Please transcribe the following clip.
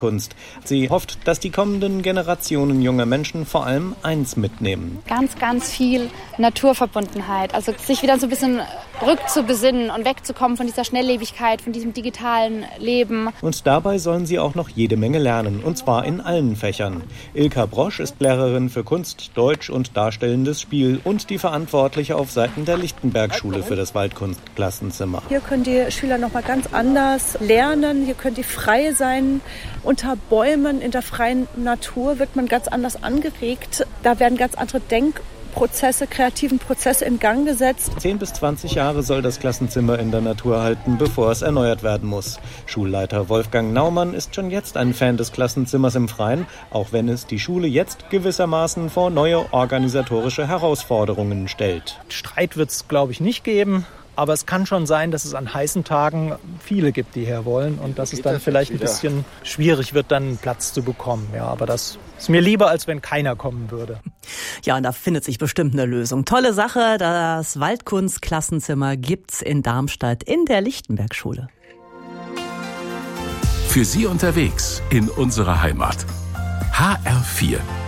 Kunst. Sie hofft, dass die kommenden Generationen junger Menschen vor allem eins mitnehmen. Ganz, ganz viel Naturverbundenheit. Also sich wieder so ein bisschen rückzubesinnen und wegzukommen von dieser Schnelllebigkeit, von diesem digitalen Leben. Und dabei sollen sie auch noch jede Menge lernen, und zwar in allen Fächern. Ilka Brosch ist Lehrerin für Kunst, Deutsch und Darstellendes Spiel und die Verantwortliche auf Seiten der Lichtenberg-Schule für das Waldkunstklassenzimmer. Hier können die Schüler noch mal ganz anders lernen, hier können die frei sein. Unter Bäumen in der freien Natur wird man ganz anders angeregt. Da werden ganz andere Denkprozesse, kreativen Prozesse in Gang gesetzt. 10 bis 20 Jahre soll das Klassenzimmer in der Natur halten, bevor es erneuert werden muss. Schulleiter Wolfgang Naumann ist schon jetzt ein Fan des Klassenzimmers im Freien, auch wenn es die Schule jetzt gewissermaßen vor neue organisatorische Herausforderungen stellt. Streit wird es, glaube ich, nicht geben. Aber es kann schon sein, dass es an heißen Tagen viele gibt, die her wollen und dass es dann vielleicht ein bisschen schwierig wird, dann Platz zu bekommen. Ja, aber das ist mir lieber, als wenn keiner kommen würde. Ja, und da findet sich bestimmt eine Lösung. Tolle Sache, das Waldkunstklassenzimmer gibt's in Darmstadt in der Lichtenberg-Schule. Für Sie unterwegs in unserer Heimat. HR4